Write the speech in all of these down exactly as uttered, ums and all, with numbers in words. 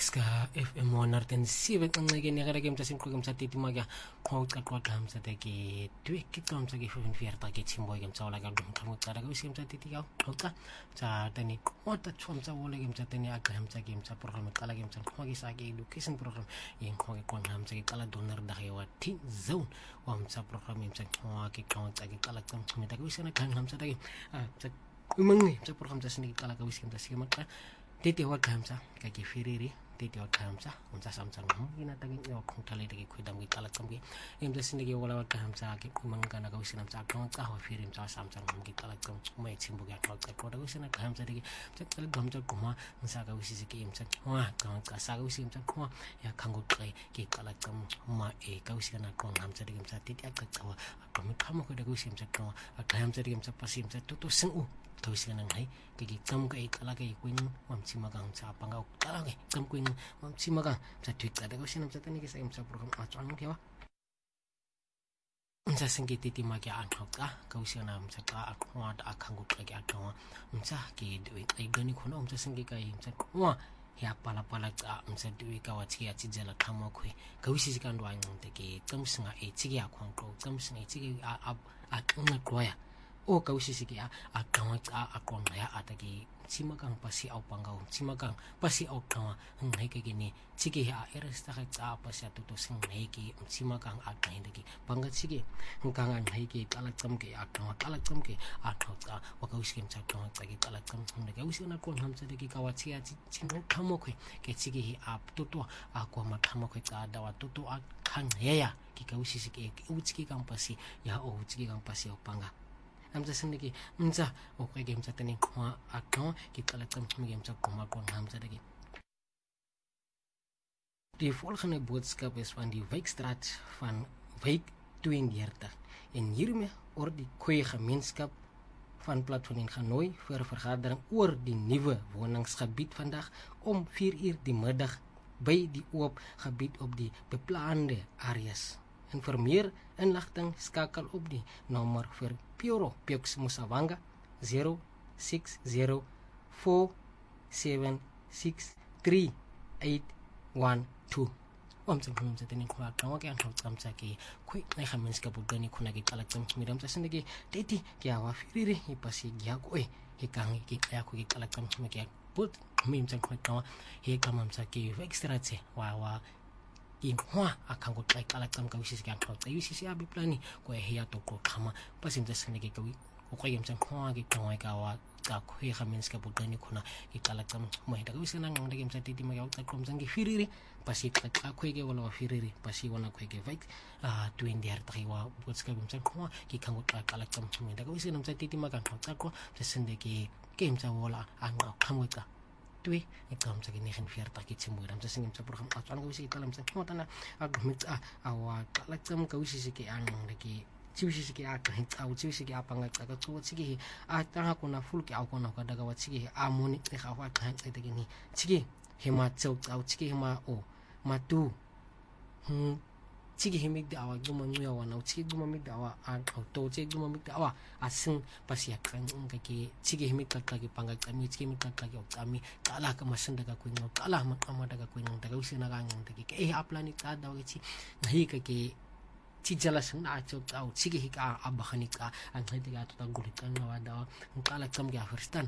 Ska F M one hundred and seven nqekeni yakarake mthasinqoke mthateti makya qhawuqaqwaqa mthateke tweke qamtsa ke fifteen fierta ke chimboy ke mtsawala ka qhaqqa ka usim mthateti ka qhoqa mthatani qota tshomtsa wole ke mthateni aqhamtsa ke mtsa program qala ke mtsa qhwa ke sa ke education program yenqhoke qonqa mtsa ke qala donor dage wa teen zone wa mtsa program mtsa qhwa ke qhawqa ke qala qamchumeta ke usena qhanqa mtsa ke mtsa umangi mtsa program mtsa sini qala ka usim mtsa ke maqa tete wa qhamtsa ka ke firiri tete wa qhamtsa mtsa samtsa ngam ina tagi yo khonthale ke khwedam ke qala qamke emtsa sini ke wala wa qhamtsa ke qumangana ka usina mtsa qhawqa wa firi mtsa samtsa ngam ke qala qamchuma itsimbo ke qhawqa qoda usina qhamtsa ke mtsa qala qhamtsa quma mtsa ka usisi ke mtsa qwa qhawqa sa ka usina mtsa qwa ya khango qe ke qala qamma e ka usina qonga mtsa ke mtsa tete aqaqawa aqami qhamo ke ka usina mtsa qwa aqhamtsa ke mtsa pasi mtsa toto singu tawisikan ng hay kaya kam kay kalagay kuin mamsimagang sa pangaw kalagay kam kuin mamsimagang sa tweet kada ko sinam sa tani sa im sa program atang kewa sa singkiti ti magi anhok ka kausianam sa ka akwad akhangut lagi akawa msa ki duit ay gani khona umsa singi kay msa wa ya pala pala ka msa duit ka wati ya tijala khamo khoi kausi sikan dwa ngong te ki kamsinga e tigi akwang ko kamsinga e tigi a a akanga kwaya o kausisiki a akawa a akona ya ataki simagang pasi au pangaw simagang pasi au kawa ngai ke ni chiki a eresta ka cha pasi atuto sing ngai ki simagang a ngai de ki panga chiki nganga ngai ki kalakam ke akawa kalakam ke atha wa kausiki mcha kawa cha ki kalakam ne ka usina kon hamcha de ki kawachi a chingo khamo ke ke chiki a tuto a ko ma khamo ke cha dawa tuto a khang ya ki kausisiki ke uchiki kang pasi ya o uchiki kang pasi au panga amsa sindiki msa okay game sa tani kwa akno ki kalakam game sa koma kon hamsa dagi die volgende boodskap is van die wijkstraat van wijk tweeëndertig en hiermee oor die koeie gemeenskap van platform in genooi vir vergadering oor die nuwe woningsgebied vandag om vier uur die middag by die oop gebied op die beplande areas. En vir meer inligting skakel op die nommer vir Piero Pioks Musawanga zero six zero four seven six three eight one two. Om sa kung sa tinin ko akang wag ang kamsa ki quick na khamens ka bugani kuna ki kalaktam midam sa sindagi teti kya wa firiri ipasi gya ko eh hikang ki kaya ko ki kalaktam ki put mim sa ko ka he kamam sa ki extra che wa wa inhwa akhango try kalakam ka wisis ka khawta wisis ya biplani ko he ya to ko khama pasim ta sindagi ka wi ko kayam sa khwa ki khwa ka wa ka khwe khamens ka bugani kuna ki kalakam mo hita ka wisin nang ndagim sa titi magaw ta kom sang ki firiri pasi ka khwe ke wala firiri pasi wala khwe ke vai a tuindiar triwa botska bim sa khwa ki khango ta kalakam chumi da ka wisin nam sa titi magang khawta ko sa sindagi kem sa wala ang khamo ka tui ikam sa ginihin fierta ki chimuram sa singim sa program atang ko si kalam sa khmota na agmit a awa kalakam ka wisi siki ang lagi chiwisi siki ak hin au chiwisi siki apanga ka ka chuwa siki a tanga ko na full ki au ko na ka daga wa siki amoni e ka wa kan sa dagini siki hima chau au siki hima o matu hm siki himik da awa guma nguya wa na siki guma mik da awa a to siki guma mik da awa asing pasiak kan ka ki siki himik ka ka ki panga kami siki himik ka ka ki kami kala ka masan daga ko ngo kala ma kama daga ko ngo daga usina ka ngo dagi e aplani ka daw ki nahi ka ki tijala sang na chok au siki hika abahani ka ang hidi ka to gulitan na wa daw kala kam ga firstan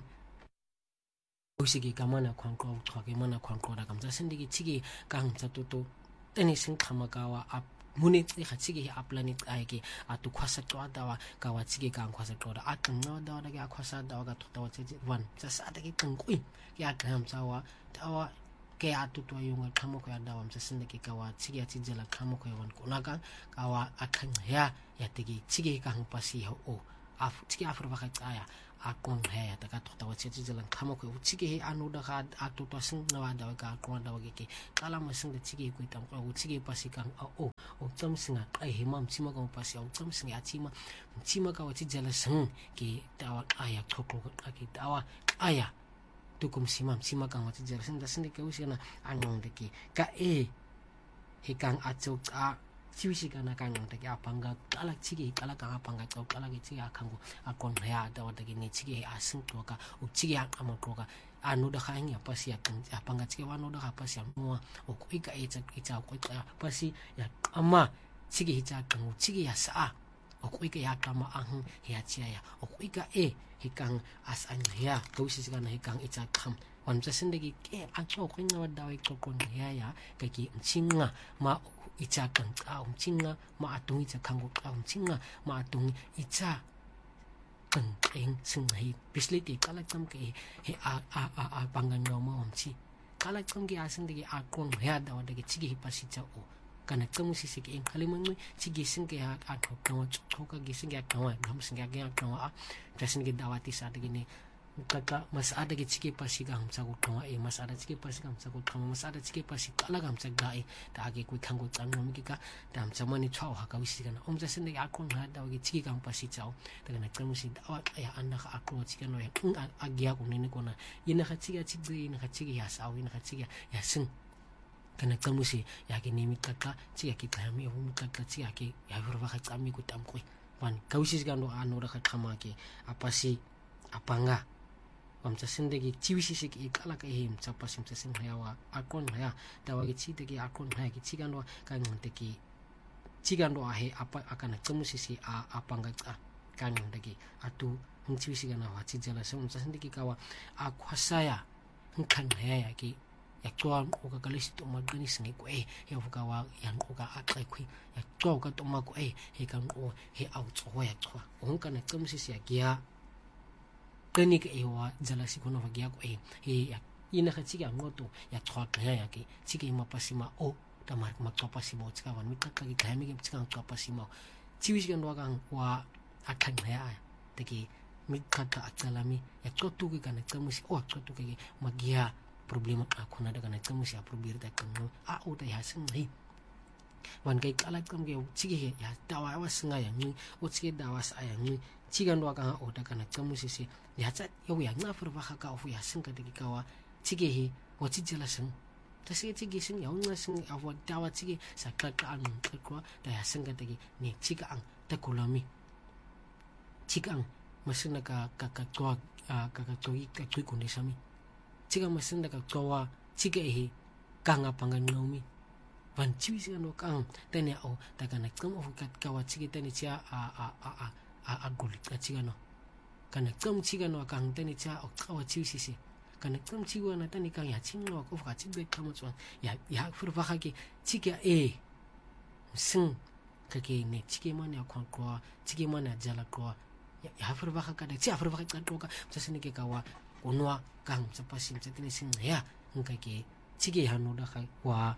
usigi kamana kwanko twake mana kwanko da kamsa sindigi siki kang sa to tani sing khamakawa ap munit e khatsigi aplanit aiki atu khwasa to dawa kawa tsigi kang khwasa to da atang no dawa da khwasa dawa ga to dawa tsi wan sa sa da ki tangkui ya kam sawa dawa ke atu to yung khamo ko dawa sa sindiki kawa tsigi ati jela khamo ko wan ko naga kawa akang ya ya tigi tsigi kang pasi o af tsigi afur ba kaya akon he ta ka to dawa tsi jela khamo ko tsigi anu da ka atu to sing na dawa ka ko dawa ki kala masing da tsigi ko tam ko tsigi pasi kang o o tam singa ai himam chima ka pasi o tam singa chima chima ka wati jala sang ki dawa aya thoko ka ki dawa aya tukum simam chima ka wati jala sang da sindi ka usina anong de ki ka e hikang achok a chiwisikana kang take apanga kala chigi kala ka apanga to kala ki chigi akango akon ya da wata ki ne chigi asing to ka u chigi akama to ka anu da kang ya pasi apanga chigi wano da pasi amwa o kuika echa echa ko pasi ya ama chigi hicha kang chigi ya sa o kuika ya kama ang ya chia ya o kuika e hikang as ang ya chiwisikana hikang echa kam wan jasindagi ke acho ko nga daw ko kon ya ya kaki mchinga ma icha kang ka umchinga ma atung icha kang ka umchinga ma atung icha kang eng singai bisliti kala cham ke he a a a a bangan no ma umchi kala cham ge asing de a kon ya da wa de chigi pasi cha o kana cham si si ke eng kalimang chigi sing ke a a thok no chok ka gi sing ya ka wa gam sing ya ga ka wa jasin ge dawati sa de ne kaka mas ada ki chike pasi ka hamsa ko thonga e mas ada chike pasi ka hamsa ko thonga mas ada chike pasi kala hamsa ga e ta age koi khango chang no mi ka ta hamsa mani chau ha ka wisi kana om jasen de akon ha da ki chike ka pasi chau ta kana chang si da ya anna ka akro chike no ya agya ko ne ko na ina ka chike chike ina ka chike ya sa ina ka chike ya sing kana chang si ya ki ni mi ka ka chike ki ta mi o mi ka ka chike ki ya ro ba ka chami ko tam koi wan ka wisi ka no anu ra ka khama ki apa si apa nga Wamsa sindagi chiwisisik i kala ka him chapa sim sing hayawa akon haya dawagi chitegi akon haya ki chigando kan teki chigando ahe apa akana chemusisi a apanga ka kan dagi atu hungchiwisiga na wa chijala sem wamsa sindagi kawa akwasaya hungkan haya ki yakwa ko ka kalisi to magani singi ko e ya fukawa yang ko ka akai kui yakwa ka to ma ko e he kan ko he au tso ya tso hungkana chemusisi ya kia kani ke ewa jalasi kono vagia ko e he ina ka chiki angoto ya thwa ka ya ki chiki ma pasima o tamar ma ka pasima o chika wan mi ka ka ki thami ke chika ka pasima chiwis kan wa kang wa akhan ya te ki mi ka ka achalami ya chotu ki kana chamusi o chotu ke magia problema ka khona da kana chamusi a probir da kan a o ta ya sing hi wan kai kala kam ke chiki ya dawa wa singa ya ni o chiki dawa sa ya ni chigan wa ka o da kana chamusi se ya cha yo ya na fur ba ka fu ya sing ka de ka wa chiki hi o chi jela sing ta se chiki sing ya na sing a wa dawa chiki sa ka ka an ka ko da ya sing ka de ni chika ang ta kulami chikang masina ka ka ka to ka ka to i ka to ko ni sami chika masina ka to wa chiki hi ka nga pangan nomi van chiwisi no kang tene o ta kana kam of ka ka wa chiki tene cha a a a a a gol ka chiga no kana kam chiga no kang tene cha o ka wa chiwisi si kana kam chiwa na tene kang ya ching no ko ka chibe kamo chwa ya ya fur ba ka ki chiga e sing ka ki ne chiki ma ne ko ko chiki ma na jala ko ya fur ba ka ka de cha fur ba ka ka ka sa sene ke ka wa onwa kang sa pasim sa tene sing ya ngka ki chiki ha no da ka wa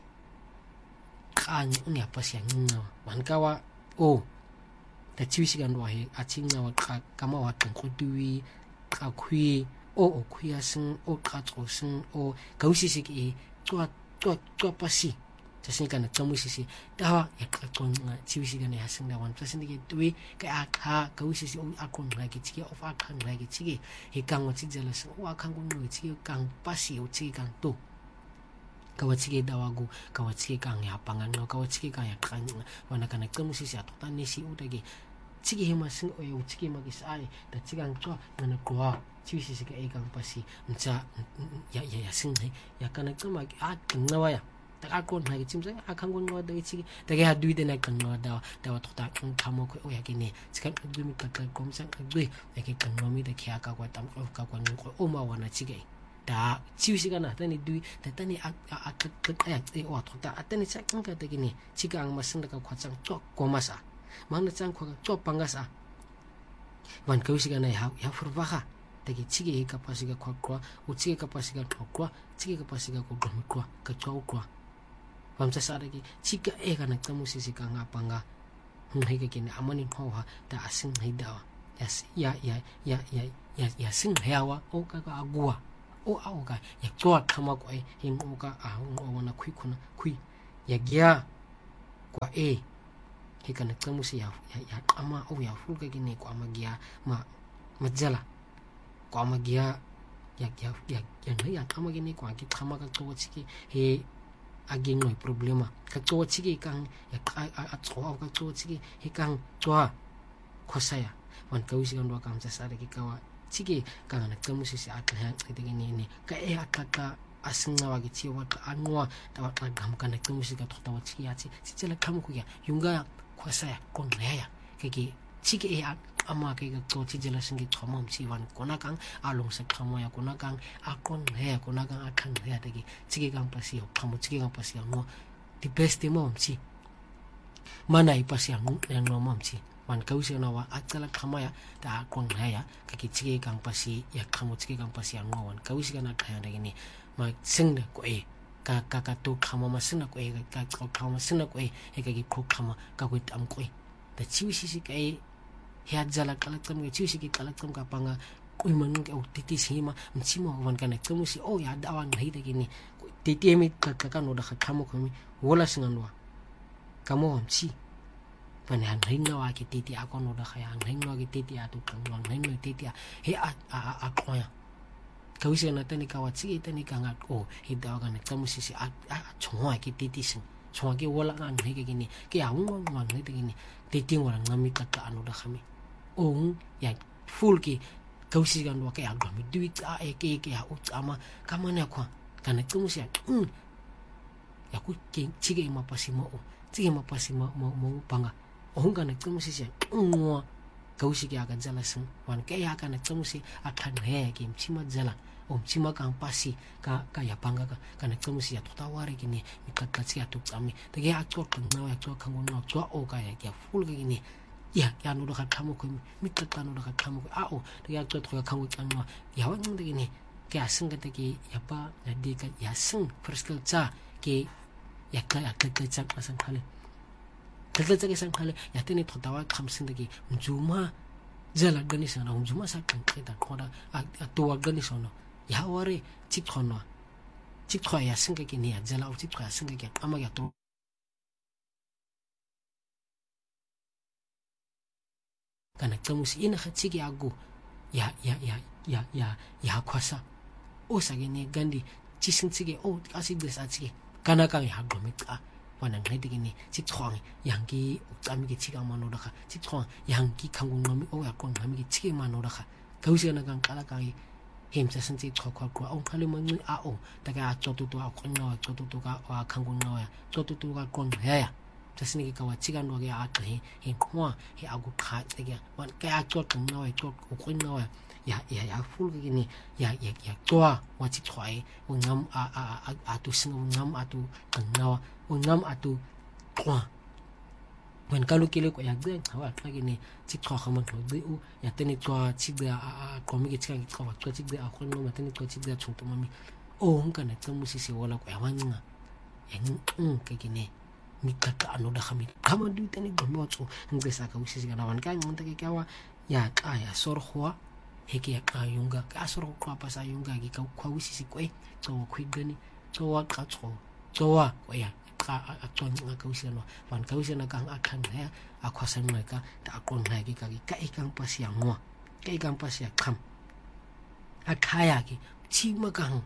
kan ni apa sih yang man kawa oh ta chiwisi kan wa he a chinga wa ka kama wa tan ko duwi ka khui o o khuya sing o ka tso sing o ka usi si ki twa twa twa pasi ta sing kan tamu si si ta wa ya ka kon chiwisi kan ya sing da wan ta sing ki duwi ka a ka ka usi si o a kon la ki chi of a kan la ki chi he kang wa chi jala sing o a kan kon no chi kang pasi o chi kang to kawachike dawagu kawachike kang ya pangan no kawachike kang ya kan wana kana kamusi si atota nesi utagi chiki hima sing o yo chiki magis ai ta chigang chwa ngana kwa chiwisi si ka ekang pasi ncha ya ya ya sing ya kana kama a ngwa ya ta ka kon ha chimsa a kan gon ngwa da chiki ta ga dui de na kan ngwa da da wa tota kan kamo ko o ya ki ne chikan du mi ka ka kom sang du ya ki kan no mi da kya ka kwa tam ko ka kwa ko o ma wana chiki da chiwisi kana tani dui da tani a a a ya e o to ta tani sa kan ka de ni chika ang masin da ka khwachang to ko masa mana chang ko to pangasa wan ka wisi kana ya ya furba ka de ki chige e ka pasi ka khwa u chige ka pasi ka khwa chige ka pasi ka ko dom khwa ka chau khwa pam sa sa de ki chika e kana tamu sisi ka nga panga ngai ka kini amani ho ha da asing hai da ya ya ya ya ya ya sing hawa o ka ka agua o a o ka ya chwa thama ko e hing o ka a o na khui khuna khui ya gya kwa e he kana tamu si ya ya ama o ya fu ka kini ko ama gya ma majala ko ama gya ya ya ya ya na ya kama kini ko ki thama ka to chiki he aging no problema ka tso tsiki kang ya a tso ka tso tsiki he kang twa khosaya wan ka wisi kan wa kam sa sare ki kawa tsiki kang na tsamusi si atla ha tsite ni ni ka e akaka asinga wa gitsi wa anwa ta wa ka gam kan tsamusi ka thota wa tsiki ya tsi tsela kham ku ya yunga khosaya kon ya ke ki tsiki e ama ke ga tso tsi jela singi thomam si wan kona kang along sa khamo ya kona kang a kon he kona kang a khang ya de ki tsiki kang pasi o khamo tsiki kang pasi no the best mom si mana i pasi ang no mom si wan kausi na wa atala khama ya ta kon ya ka ki tsiki kang pasi ya khamo tsiki kang pasi ang wan kausi kana khaya de ni ma sing de ko e ka ka ka to khamo ma sing na ko e ka ka khamo sing na ko e e ka ki ko khama ka ko tam ko e da chiwi si ka e he ajala kala tsam ke chiwi si ki kala tsam ka panga ko man ke o titi sima mtsimo wan kana tsamu si o ya dawan nei de ni titi mi ka ka no da khamo ko mi wala singanwa kamo mtsi pane han ringa wa ki titi a kono da khaya ringa wa ki titi a tu kangwa ringa titi a he a a a khoya kawise na tani ka wa tsi tani ka nga o he da ga na tsamu si si a a chongwa ki titi sin chongwa ki wala nga nei ke ni ki a ngwa ngwa nei de ni titi wala ngami ka ka anu da khami o ya full ki kawisi ga ndo ka ya gwa mi dui a e ke ke a u tsama kama na kwa kana tsamu si mm ya ku ke chige ma pasi mo o tsige ma pasi mo mo panga onga na tsamusi se ngwa kausi ke aka jala sun wan ke ya kana tsamusi akhan he ke mchima jala o mchima kan pasi ka ka ya panga ka kana tsamusi ya tota ware ke ni mikakatsi ya tutsami te ke atwa kan na ya twa kan no twa o ka ya ya full ke ni ya ya no da khamo ko mikakka no da khamo ko a o te ya twa twa kan ko kan no ya wan de ni ke asin ka te ke ya pa na de ka ya sun first cha ke ya ka ya ka ka cha pasan khale kala tsake sang khale ya tene thotawa khamsin de ki mjuma jala gani sana mjuma sa kan kheda khoda a to wa gani sono ya ware chik khono chik khwa ya singa ki ni ya jala u chik khwa singa ki ama ya to kana tsamusi ina khachi ki agu ya ya ya ya ya ya khwasa o sage ne gandi chisin chige o asi desa chige kana kang ya go mita wana ngai de ni chik chong yang ki tsami ki chiga ma no da kha chik chong yang ki khang ngom mi o ya kon ngam ki chige ma no da kha kausi na kang kala kai hem sa san chi chok khwa ko ong khale ma ngi a o da ka cho tu tu a kon no cho tu tu ka wa khang ngom ya cho tu tu ka kon ya ya tasini ki ka wa chiga no ya a he he khwa he agu kha te ya wan ka a cho tu no ya cho ko kon no ya ya ya ya full ki ni ya ya ya toa wa chi chwai o ngam a a a tu sing ngam a tu ngam o ngam a tu kwa wen kalu kile ko ya gbe wa ka ki ni chi chwa khama ko de u ya teni chwa chi de a ko mi ki chi ka chwa chwa chi de a ko no ma teni chwa chi de chung to mami o hon kana tsamu si si wala ko ya wanga ya ng ke ki ni mi ka ka no da khami kama du teni go mo tso ngbe sa ka u si ga na wan ka ng ta ke ka wa ya ka ya sor khwa heke ya ka yunga ka soro kwa pasa yunga ki ka kwa wisi si kwe tso kwi gani tso wa ka tso tso wa kwa ya ka a tso nga ka wisi no wan ka wisi na ka akhan ya a kwa san nga ka ta akon na ki ka ki ka ikang pasi ya ngwa ka ikang pasi ya kham a khaya ki chi ma kang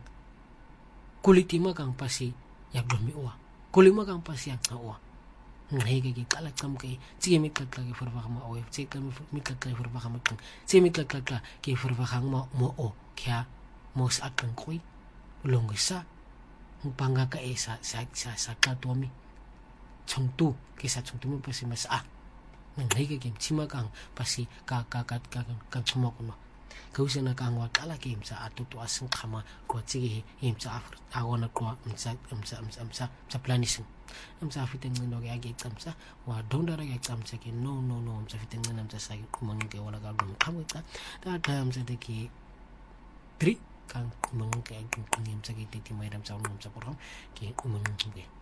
kuliti ma kang pasi ya gomi owa kuli ma kang pasi ya ngwa ngai ke kala kam ke chi mi ka ka ke forwa ma o chi ka mi ka ka forwa ma ka chi mi ka ka ke forwa ma mo o kya mos akang koi longisa panga ka esa sa sa sa ka to mi chongtu ke sa chongtu mi pasi mas a ngai ke ke chi ma kang pasi ka ka ka ka ka chuma ko no kausa na kang wa kala ke imsa atu to asin khama ko chi imsa afur awona ko imsa imsa imsa imsa planising amsa fiteng no ga ge tsamsa wa dondara ga tsamsa ke no no no amsa fiteng na amsa sa kumang ke wala ga dum khamu ta ta ta amsa de ki tri kan kumang ke kun amsa ke ti mai amsa no amsa por ke kumang ke